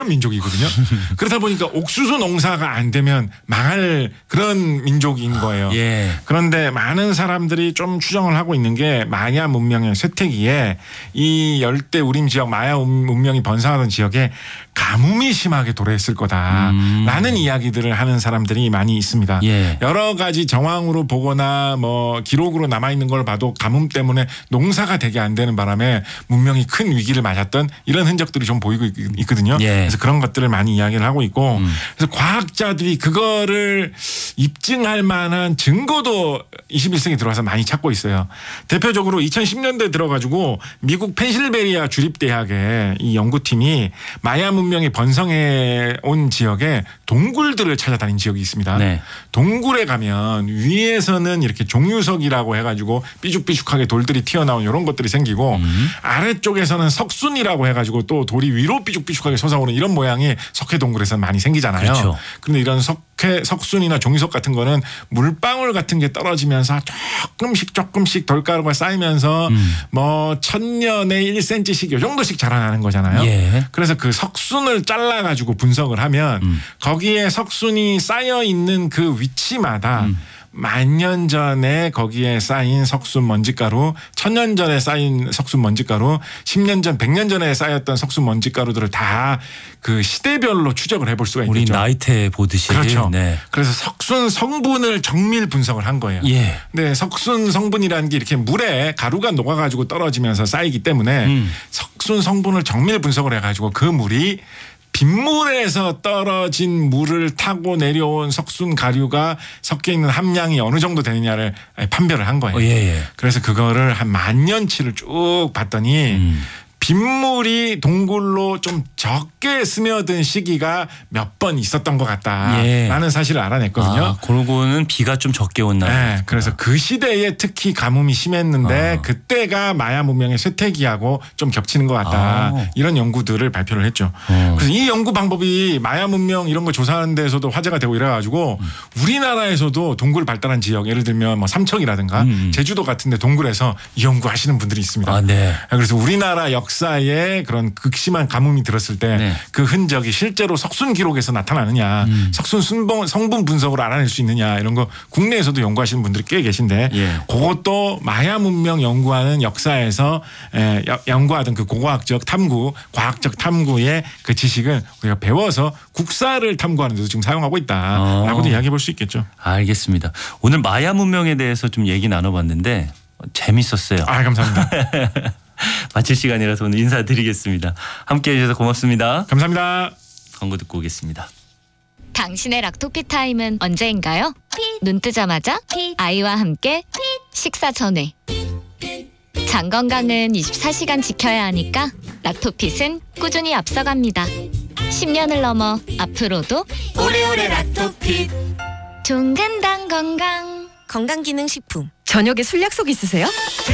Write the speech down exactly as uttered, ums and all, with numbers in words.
민족이거든요. 그러다 보니까 옥수수 농사가 안 되면 망할 그런 민족인 거예요. 예. 그런데 많은 사람들이 좀 추정을 하고 있는 게 마야 문명의 쇠퇴기에 이 열대 우림 지역 마야 문명이 번성하던 지역에 가뭄이 심하게 도래했을 거다라는 음. 이야기들을 하는 사람들이 많이 있습니다. 예. 여러 가지 정황으로 보거나 뭐 기록으로 남아있는 걸 봐도 가뭄 때문에 농사가 되게 안 되는 바람에 문명이 큰 위기를 맞았던 이런 흔적들이 좀 보이고 있거든요. 예. 그래서 그런 것들을 많이 이야기를 하고 있고 음. 그래서 과학자들이 그거를 입증할 만한 증거도 이십일 세기 들어와서 많이 찾고 있어요. 대표적으로 이천십 년대 들어가지고 미국 펜실베니아 주립대학의 이 연구팀이 마야 문명이 번성해 온 지역에 동굴들을 찾아다닌 지역이 있습니다. 네. 동굴에 가면 위에서는 이렇게 종유석이라고 해가지고 삐죽삐죽하게 돌들이 튀어나온 이런 것들이 생기고 음. 아래쪽에서는 석순이라고 해가지고 또 돌이 위로 삐죽삐죽하게 솟아오는 이런 모양이 석회 동굴에서는 많이 생기잖아요. 그렇죠. 그런데 이런 석회, 석순이나 종유석 같은 거는 물방울 같은 게 떨어지면서 조금씩 조금씩 돌가루가 쌓이면서 음. 뭐 천년에 일 센티미터씩 이 정도씩 자라나는 거잖아요. 예. 그래서 그 석순을 잘라가지고 분석을 하면 음. 거기에 석순이 쌓여 있는 그 위치마다 음. 만 년 전에 거기에 쌓인 석순 먼지가루, 천년 전에 쌓인 석순 먼지가루, 십 년 전, 백 년 전에 쌓였던 석순 먼지가루들을 다 그 시대별로 추적을 해볼 수가 있겠죠. 우리 나이테 보듯이. 그렇죠. 네. 그래서 석순 성분을 정밀 분석을 한 거예요. 예. 네, 석순 성분이라는 게 이렇게 물에 가루가 녹아가지고 떨어지면서 쌓이기 때문에 음. 석순 성분을 정밀 분석을 해가지고 그 물이 빗물에서 떨어진 물을 타고 내려온 석순 가류가 섞여 있는 함량이 어느 정도 되느냐를 판별을 한 거예요. 어, 예, 예. 그래서 그거를 한 만 년치를 쭉 봤더니 음. 빗물이 동굴로 좀 적게 스며든 시기가 몇 번 있었던 것 같다라는 예. 사실을 알아냈거든요. 아, 그러고는 비가 좀 적게 온나. 네, 그래서 그 시대에 특히 가뭄이 심했는데 아. 그때가 마야 문명의 쇠퇴기하고 좀 겹치는 것 같다. 아. 이런 연구들을 발표를 했죠. 어. 그래서 이 연구 방법이 마야 문명 이런 거 조사하는 데서도 화제가 되고 이래가지고 음. 우리나라에서도 동굴 발달한 지역 예를 들면 뭐 삼척이라든가 음. 제주도 같은데 동굴에서 이 연구하시는 분들이 있습니다. 아, 네. 그래서 우리나라 역 역사에 그런 극심한 가뭄이 들었을 때 그 네. 흔적이 실제로 석순 기록에서 나타나느냐 음. 석순 순봉, 성분 분석으로 알아낼 수 있느냐 이런 거 국내에서도 연구하시는 분들이 꽤 계신데 예. 그것도 마야 문명 연구하는 역사에서 에, 연구하던 그 고고학적 탐구 과학적 탐구의 그 지식은 우리가 배워서 국사를 탐구하는 데도 지금 사용하고 있다라고도 어. 이야기해 볼 수 있겠죠. 알겠습니다. 오늘 마야 문명에 대해서 좀 얘기 나눠봤는데 재밌었어요. 아 감사합니다. 마칠 시간이라서 오늘 인사드리겠습니다. 함께해 주셔서 고맙습니다. 감사합니다. 광고 듣고 오겠습니다. 당신의 락토피 타임은 언제인가요? 눈 뜨자마자 아이와 함께 식사 전에. 장 건강은 이십사 시간 지켜야 하니까 락토핏은 꾸준히 앞서갑니다. 십 년을 넘어 앞으로도 오래오래 락토핏. 종근당 건강 건강기능식품. 저녁에 술 약속 있으세요?